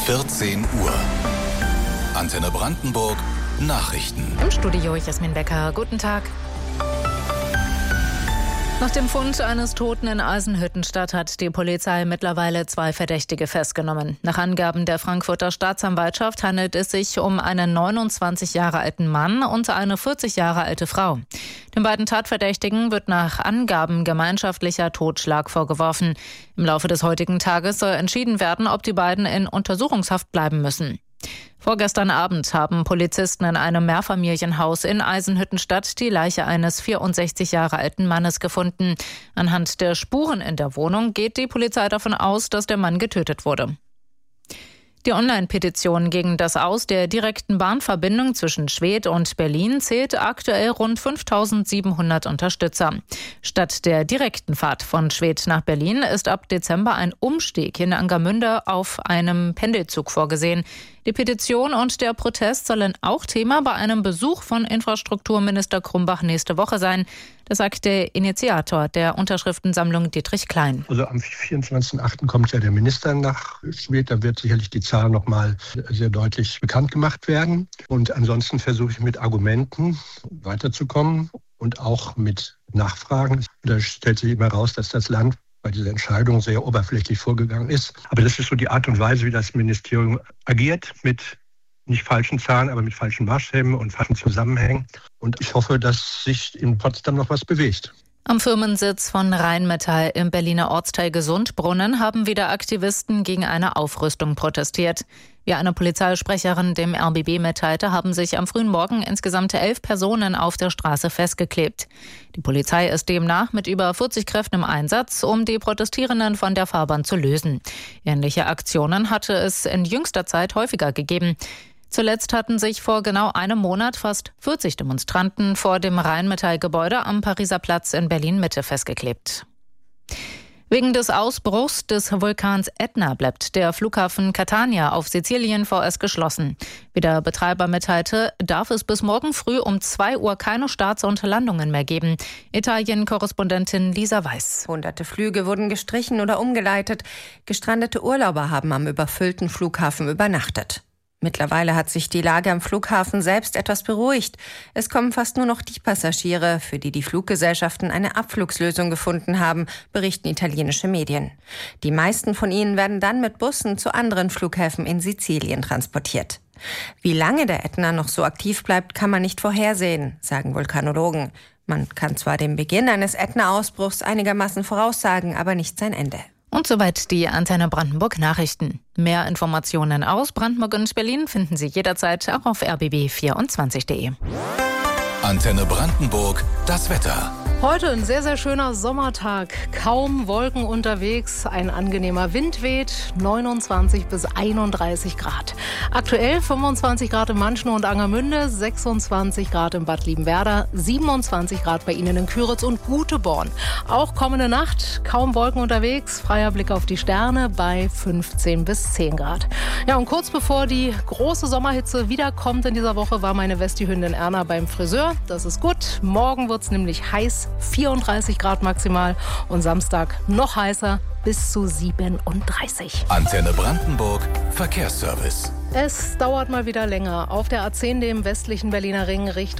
14 Uhr. Antenne Brandenburg Nachrichten. Im Studio Jasmin Becker. Guten Tag. Nach dem Fund eines Toten in Eisenhüttenstadt hat die Polizei mittlerweile 2 Verdächtige festgenommen. Nach Angaben der Frankfurter Staatsanwaltschaft handelt es sich um einen 29 Jahre alten Mann und eine 40 Jahre alte Frau. Den beiden Tatverdächtigen wird nach Angaben gemeinschaftlicher Totschlag vorgeworfen. Im Laufe des heutigen Tages soll entschieden werden, ob die beiden in Untersuchungshaft bleiben müssen. Vorgestern Abend haben Polizisten in einem Mehrfamilienhaus in Eisenhüttenstadt die Leiche eines 64 Jahre alten Mannes gefunden. Anhand der Spuren in der Wohnung geht die Polizei davon aus, dass der Mann getötet wurde. Die Online-Petition gegen das Aus der direkten Bahnverbindung zwischen Schwedt und Berlin zählt aktuell rund 5.700 Unterstützer. Statt der direkten Fahrt von Schwedt nach Berlin ist ab Dezember ein Umstieg in Angermünde auf einem Pendelzug vorgesehen. Die Petition und der Protest sollen auch Thema bei einem Besuch von Infrastrukturminister Krumbach nächste Woche sein. Das sagt der Initiator der Unterschriftensammlung Dietrich Klein. Also am 24.08. kommt ja der Minister nach Schwedt. Da wird sicherlich die Zahl noch mal sehr deutlich bekannt gemacht werden. Und ansonsten versuche ich mit Argumenten weiterzukommen und auch mit Nachfragen. Da stellt sich immer raus, dass das Land bei dieser Entscheidung sehr oberflächlich vorgegangen ist. Aber das ist so die Art und Weise, wie das Ministerium agiert, mit nicht falschen Zahlen, aber mit falschen Maßstäben und falschen Zusammenhängen. Und ich hoffe, dass sich in Potsdam noch was bewegt. Am Firmensitz von Rheinmetall im Berliner Ortsteil Gesundbrunnen haben wieder Aktivisten gegen eine Aufrüstung protestiert. Wie eine Polizeisprecherin dem RBB mitteilte, haben sich am frühen Morgen insgesamt 11 Personen auf der Straße festgeklebt. Die Polizei ist demnach mit über 40 Kräften im Einsatz, um die Protestierenden von der Fahrbahn zu lösen. Ähnliche Aktionen hatte es in jüngster Zeit häufiger gegeben. Zuletzt hatten sich vor genau einem Monat fast 40 Demonstranten vor dem Rheinmetall-Gebäude am Pariser Platz in Berlin-Mitte festgeklebt. Wegen des Ausbruchs des Vulkans Ätna bleibt der Flughafen Catania auf Sizilien vorerst geschlossen. Wie der Betreiber mitteilte, darf es bis morgen früh um 2 Uhr keine Starts und Landungen mehr geben. Italien-Korrespondentin Lisa Weiß. Hunderte Flüge wurden gestrichen oder umgeleitet. Gestrandete Urlauber haben am überfüllten Flughafen übernachtet. Mittlerweile hat sich die Lage am Flughafen selbst etwas beruhigt. Es kommen fast nur noch die Passagiere, für die die Fluggesellschaften eine Abflugslösung gefunden haben, berichten italienische Medien. Die meisten von ihnen werden dann mit Bussen zu anderen Flughäfen in Sizilien transportiert. Wie lange der Ätna noch so aktiv bleibt, kann man nicht vorhersehen, sagen Vulkanologen. Man kann zwar den Beginn eines Ätna-Ausbruchs einigermaßen voraussagen, aber nicht sein Ende. Und soweit die Antenne Brandenburg Nachrichten. Mehr Informationen aus Brandenburg und Berlin finden Sie jederzeit auch auf rbb24.de. Antenne Brandenburg, das Wetter. Heute ein sehr, sehr schöner Sommertag. Kaum Wolken unterwegs, ein angenehmer Wind weht, 29 bis 31 Grad. Aktuell 25 Grad in Manschnow und Angermünde, 26 Grad in Bad Liebenwerda, 27 Grad bei Ihnen in Küritz und Guteborn. Auch kommende Nacht kaum Wolken unterwegs, freier Blick auf die Sterne bei 15 bis 10 Grad. Ja, und kurz bevor die große Sommerhitze wiederkommt in dieser Woche, war meine Westie-Hündin Erna beim Friseur. Das ist gut. Morgen wird es nämlich heiß. 34 Grad maximal und Samstag noch heißer bis zu 37. Antenne Brandenburg Verkehrsservice. Es dauert mal wieder länger. Auf der A10, dem westlichen Berliner Ring Richtung